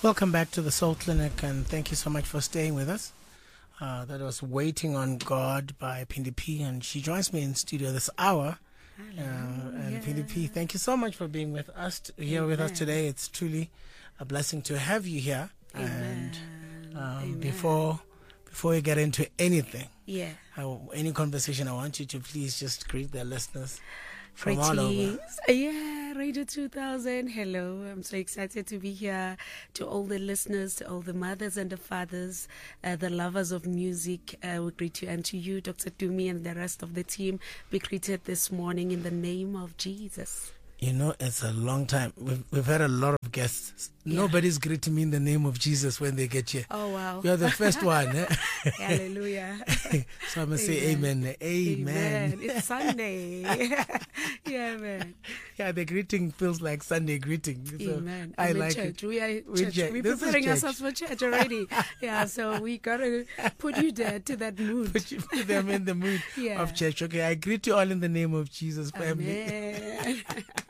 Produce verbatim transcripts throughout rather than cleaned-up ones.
Welcome back to the Soul Clinic, and thank you so much for staying with us. Uh, that was Waiting on God by Pindi P, and she joins me in studio this hour. Uh, and Pindi P, thank you so much for being with us t- here Amen. with us today. It's truly a blessing to have you here. Amen. And um, before before we get into anything, yeah, uh, any conversation, I want you to please just greet the listeners from all over. Yeah, Radio two thousand. Hello, I'm so excited to be here. To all the listeners, to all the mothers and the fathers, uh, the lovers of music, uh, we greet you. And to you, Doctor Dumi, and the rest of the team, be greeted this morning in the name of Jesus. You know, it's a long time. We've, we've had a lot of guests. Yeah. Nobody's greeting me in the name of Jesus when they get here. Oh, wow. You're the first one. Eh? Hallelujah. So I'm going to say amen. Amen. Amen. It's Sunday. Yeah, man. Yeah, the greeting feels like Sunday greeting. So amen. I I'm like in church. it. We are We're church. church. We're This is preparing church. ourselves for church already. Yeah, so we got to put you there to that mood. Put, you, put them in the mood Yeah. of church. Okay, I greet you all in the name of Jesus, family. Amen.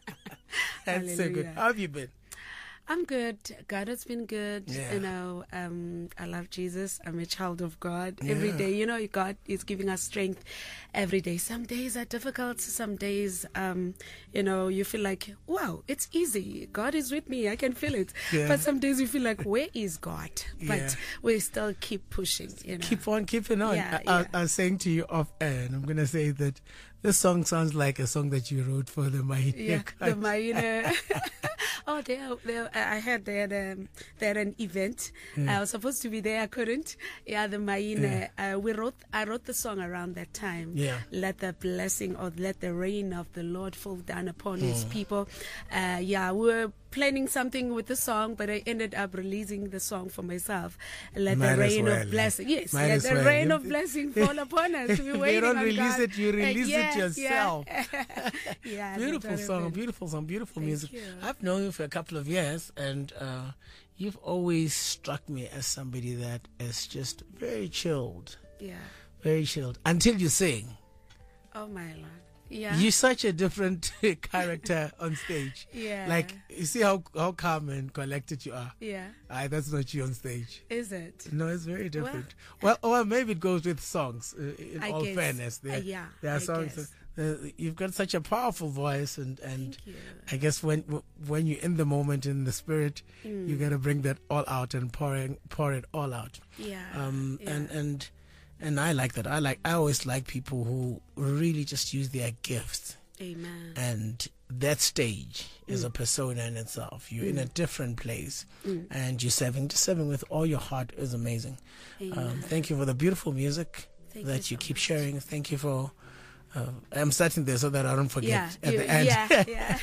That's so good. Hallelujah. How have you been? I'm good. God has been good. Yeah. You know, um, I love Jesus. I'm a child of God. Yeah. Every day, you know, God is giving us strength every day. Some days are difficult. Some days, um, you know, you feel like, wow, it's easy. God is with me. I can feel it. Yeah. But some days you feel like, where is God? But Yeah. we still keep pushing, you know. Keep on keeping on. Yeah, I, I, yeah. I was saying to you off air, and I'm going to say that this song sounds like a song that you wrote for the Mahine. Yeah, the Mahine. Oh, they, are, they are, I heard they had, um, they had an event. Yeah. I was supposed to be there. I couldn't. Yeah, the Mahine. Uh, we wrote. I wrote the song around that time. Yeah. Let the blessing or let the rain of the Lord fall down upon His Mm. people. Uh, yeah, we were planning something with the song, but I ended up releasing the song for myself. Let Might the as rain well, of blessing. Yes, Might let as the well. rain If- of blessing fall upon us. We're If waiting you don't on release God. it, you Uh, release yeah, it yourself. Yeah. Yeah, Beautiful that's what song, I meant. beautiful song, beautiful Thank music. you. I've known you for a couple of years, and uh, you've always struck me as somebody that is just very chilled, Yeah. very chilled, until you sing. Oh my Lord. Yeah. You're such a different character on stage. Yeah. Like, you see how, how calm and collected you are. Yeah. Aye, that's not you on stage. Is it? No, it's very different. Well, or maybe it goes with songs. Uh, in I all guess. fairness, there, Uh, yeah, there are I songs. guess. Uh, you've got such a powerful voice, and and Thank you. I guess when when you're in the moment, in the spirit, Mm. you gotta bring that all out and pouring pour it all out. Yeah. Um, yeah. and and and I like that. I like. I always like people who really just use their gifts. Amen. And that stage is Mm. a persona in itself. You're Mm. in a different place, Mm. and you're serving. Just serving with all your heart is amazing. Amen. Um, thank you for the beautiful music Thank that you you so keep much. sharing. Thank you for. Uh, I'm starting there so that I don't forget Yeah. at you- the end. Yeah. Yeah.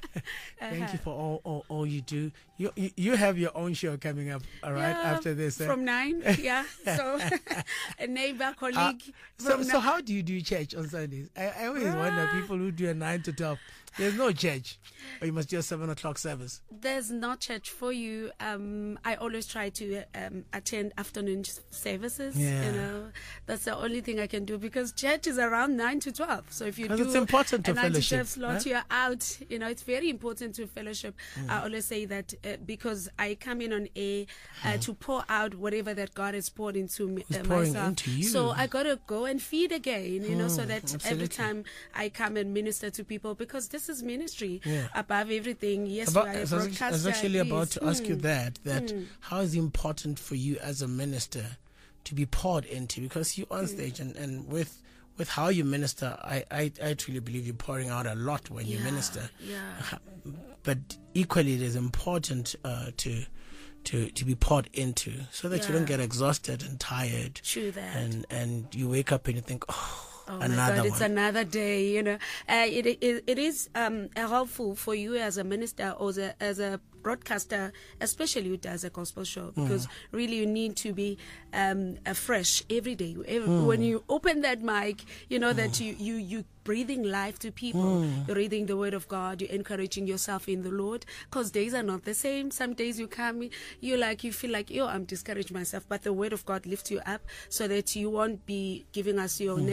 Thank Uh-huh. you for all, all, all you do. You, you you have your own show coming up, all right? Yeah, after this, eh? From nine. Yeah. So a neighbor, Uh, colleague. so, from so nine- how do you do church on Sundays? I, I always wonder Ah. people who do a nine to twelve. There's no church, or you must do a seven o'clock service. There's no church for you. Um, I always try to um, attend afternoon s- services. Yeah. You know, that's the only thing I can do because church is around nine to twelve. So if you 'Cause do it's important to a nine to fellowship, twelve slot, huh? you're out. You know, it's very important to fellowship. Mm. I always say that uh, because I come in on air uh, to pour out whatever that God has poured into me, Who's uh, pouring myself. into you. So I gotta go and feed again. You know, so Mm, that absolutely. every time I come and minister to people, because this is ministry Yeah. above everything. Yes, About, we are a I was I was broadcaster, actually about yes. to ask you Mm. that. That Mm. how is it important for you as a minister to be poured into, because you're on Mm. stage and, and with with how you minister, I, I, I truly believe you're pouring out a lot when you Yeah, minister. yeah. But equally, it is important uh, to to to be poured into, so that you don't Yeah. get exhausted and tired. True that. And and you wake up and you think, oh, Oh my another God, it's one. another day, you know. Uh, it, it, it is um, helpful for you as a minister or as a, as a broadcaster, especially who does a gospel show, because Mm. really you need to be um, uh, fresh every day. Every, Mm. When you open that mic, you know that you, you, you breathing life to people. Mm. You're reading the word of God. You're encouraging yourself in the Lord, because days are not the same. Some days you come, you like, you feel like, yo, I'm discouraged myself, but the word of God lifts you up so that you won't be giving us your Mm. negative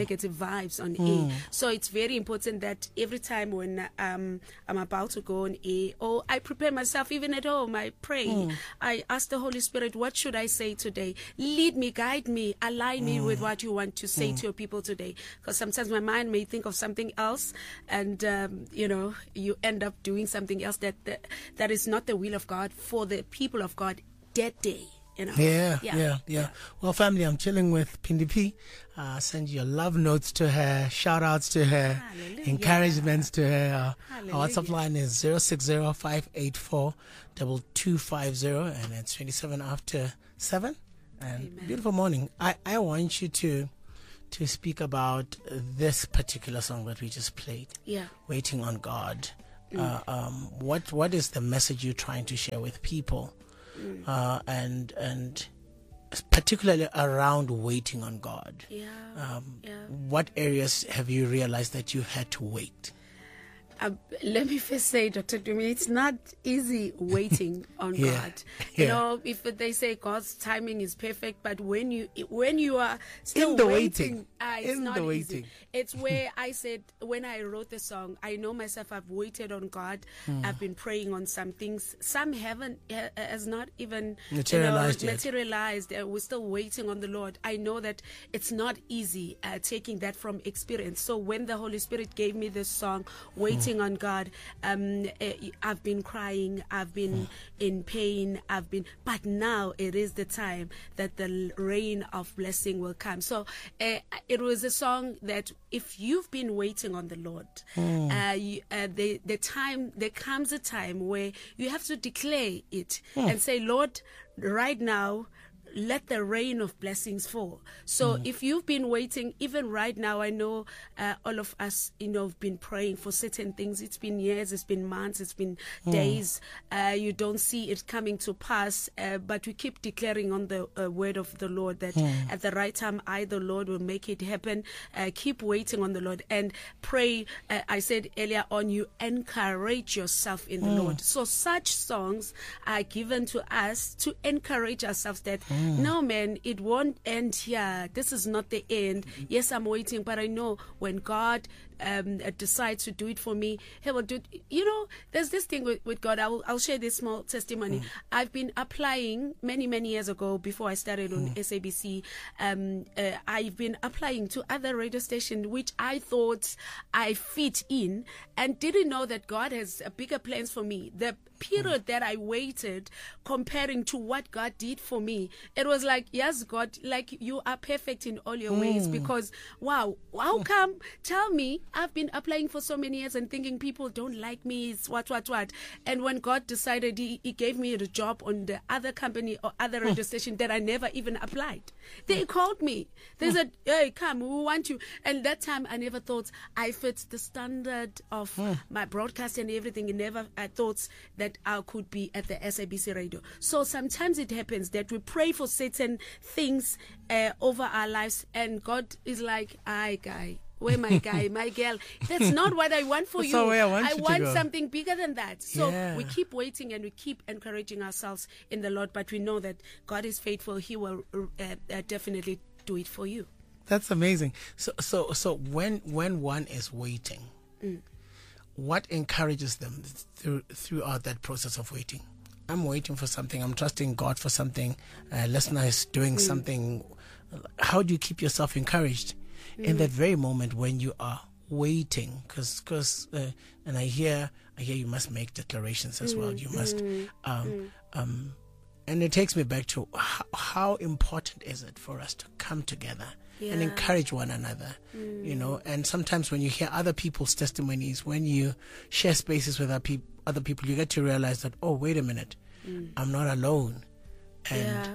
vibes on mm. air. So it's very important that every time when um, I'm about to go on air, or I prepare myself, even at home, I pray. Mm. I ask the Holy Spirit, what should I say today? Lead me, guide me, align mm. me with what you want to say mm. to your people today. Because sometimes my mind may think of something else, and, um, you know, you end up doing something else that, that that is not the will of God for the people of God that day. You know? Yeah, yeah, yeah, yeah. Well, family, I'm chilling with Phindi P. Uh, send your love notes to her, shout outs to her, Hallelujah. encouragements to her. Uh, our WhatsApp line is zero six zero five eight four two two five zero, and it's twenty-seven after seven. And Amen. Beautiful morning. I, I want you to to speak about this particular song that we just played. Yeah, Waiting on God. Mm. Uh, um, what what is the message you're trying to share with people? Mm. Uh, and and particularly around waiting on God. Yeah, um, yeah. What areas have you realized that you had to wait? Uh, let me first say, Doctor Dumi, it's not easy waiting on yeah. God. You yeah. know, if they say God's timing is perfect, but when you when you are still in the waiting, waiting. Uh, it's in not the easy. waiting. It's where I said, when I wrote the song, I know myself, I've waited on God. Mm. I've been praying on some things. Some haven't, uh, has not even materialized. You know, materialized. Uh, we're still waiting on the Lord. I know that it's not easy uh, taking that from experience. So when the Holy Spirit gave me this song, Waiting mm. on God, um, uh, I've been crying. I've been mm. in pain. I've been, but now it is the time that the rain of blessing will come. So uh, it was a song that, if you've been waiting on the Lord, mm. uh, you, uh, the the time there comes a time where you have to declare it mm. and say, Lord, right now, let the rain of blessings fall. So mm. if you've been waiting, even right now, I know uh, all of us, you know, have been praying for certain things. It's been years, it's been months, it's been mm. days. Uh, you don't see it coming to pass, uh, but we keep declaring on the uh, word of the Lord that mm. at the right time, I, the Lord, will make it happen. Uh, keep waiting on the Lord and pray. Uh, I said earlier on, you encourage yourself in the mm. Lord. So such songs are given to us to encourage ourselves that mm. no, man, it won't end here. This is not the end. Yes, I'm waiting, but I know when God um, decides to do it for me, He will do it. You know, there's this thing with, with God. I will, I'll share this small testimony. Mm. I've been applying many, many years ago, before I started on mm. S A B C. Um, uh, I've been applying to other radio stations, which I thought I fit in, and didn't know that God has uh, bigger plans for me. The period mm. that I waited, comparing to what God did for me, it was like, yes, God, like, you are perfect in all your mm. ways, because, wow, how come, tell me, I've been applying for so many years and thinking people don't like me, it's what, what, what. And when God decided, he, he gave me a job on the other company or other radio station that I never even applied. They called me. They said, hey, come, we want you. And that time, I never thought I fit the standard of mm. my broadcast and everything. And never I thought that I could be at the S A B C radio. So sometimes it happens that we pray for certain things uh, over our lives, and God is like, aye, guy, where my guy, my girl, that's not what I want for that's you. I want, I you want something bigger than that. So yeah. we keep waiting and we keep encouraging ourselves in the Lord, but we know that God is faithful. He will uh, uh, definitely do it for you. That's amazing. So, so, so when when one is waiting, mm. what encourages them through, throughout that process of waiting? I'm waiting for something. I'm trusting God for something. Uh, listener is doing mm. something. How do you keep yourself encouraged mm. in that very moment when you are waiting? Because, because, uh, and I hear, I hear you must make declarations as mm. well. You must, mm. um, mm. um, and it takes me back to how, how important is it for us to come together yeah. and encourage one another, mm. you know? And sometimes when you hear other people's testimonies, when you share spaces with other, peop- other people, you get to realize that, oh, wait a minute, mm. I'm not alone. And yeah.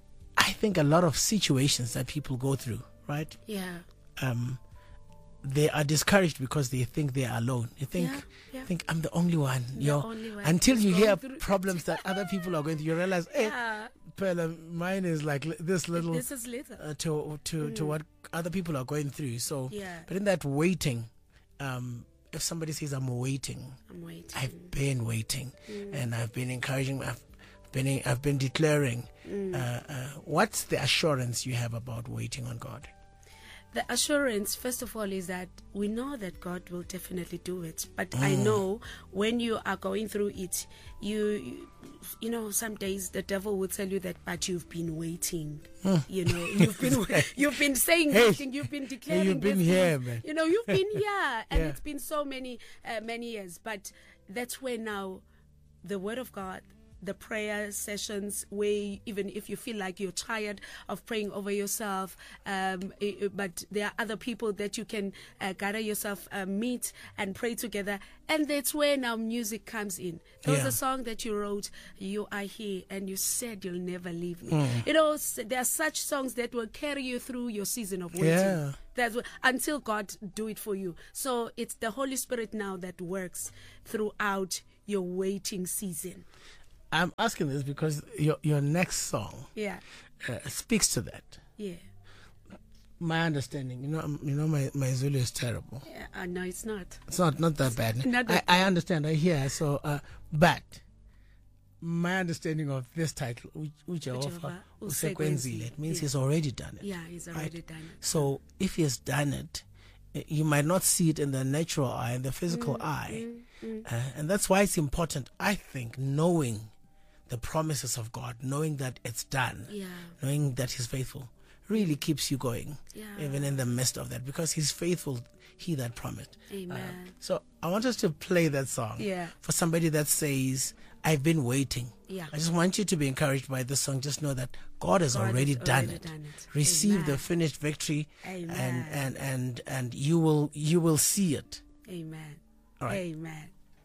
I think a lot of situations that people go through, right? Yeah. Um, they are discouraged because they think they are alone. You think, yeah, yeah. think I'm the only one. The You're, only one until you hear through. problems that other people are going through, you realize, hey, yeah. Pella, mine is like this little. This is little uh, to to mm. to what other people are going through. So, yeah. but in that waiting, um, if somebody says I'm waiting, I'm waiting. I've been waiting, mm. and I've been encouraging. I've been I've been declaring. Mm. Uh, uh, what's the assurance you have about waiting on God? The assurance, first of all, is that we know that God will definitely do it. But mm. I know when you are going through it, you, you, you know, some days the devil will tell you that, but you've been waiting. Mm. You know, you've been you've been saying hey, this thing, you've been declaring. Hey, you've been this here, thing. man. You know, you've been here, and yeah. it's been so many uh, many years. But that's where now the Word of God, the prayer sessions, where even if you feel like you're tired of praying over yourself, um, it, but there are other people that you can uh, gather yourself, uh, meet and pray together. And that's where now music comes in. There was yeah. a song that you wrote, You Are Here, and you said you'll never leave me. Mm. You know, there are such songs that will carry you through your season of waiting. Yeah. That's what, until God do it for you. So it's the Holy Spirit now that works throughout your waiting season. I'm asking this because your your next song yeah. uh, speaks to that. Yeah. My understanding, you know, you know, my, my Zulu is terrible. Yeah, uh, no, it's not. It's not not that bad. Not that I, I understand. I hear. So, uh, but my understanding of this title, Ujehovah Usekwenzile, it means yeah. he's already done it. Yeah, he's already right? done it. So, if he has done it, you might not see it in the natural eye, in the physical mm, eye, mm, mm. Uh, and that's why it's important. I think knowing the promises of God, knowing that it's done, yeah. knowing that He's faithful, really keeps you going, yeah. even in the midst of that, because He's faithful, He that promised. Amen. Uh, so I want us to play that song yeah. for somebody that says, I've been waiting. Yeah. I just want you to be encouraged by this song. Just know that God has God already, has done, already it. done it. Receive Amen. the finished victory, Amen. and and and and you will you will see it. Amen. All right. Amen.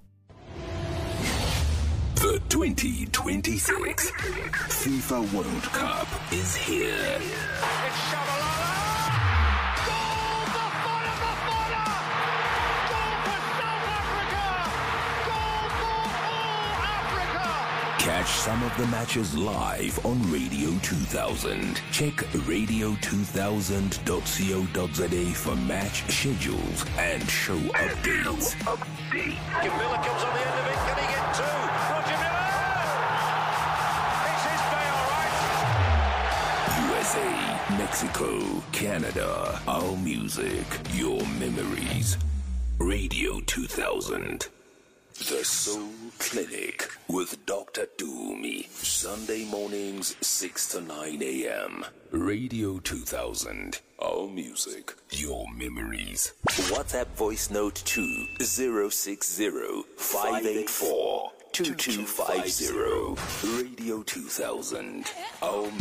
The twenty twenty-six FIFA World Cup is here. It's Shabalala! Goal! Bafana Bafana! Goal for South Africa! Goal for all Africa! Catch some of the matches live on Radio two thousand. Check radio two thousand dot co dot za for match schedules and show updates. Update. Miller comes on the end of it. Can he get two? Roger Miller! It's his day, all right. U S A, Mexico, Canada, our music, your memories. Radio two thousand. The Soul Clinic with Doctor Dumi. Sunday mornings, six to nine a.m. Radio two thousand. Our music, your memories. WhatsApp voice note to zero six zero, five eight four, two two five zero. Radio two thousand. Our